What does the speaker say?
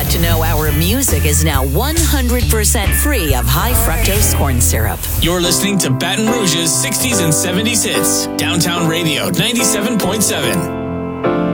got to know our music is now 100% free of high fructose corn syrup. You're listening to Baton Rouge's 60s and 70s hits. Downtown Radio 97.7.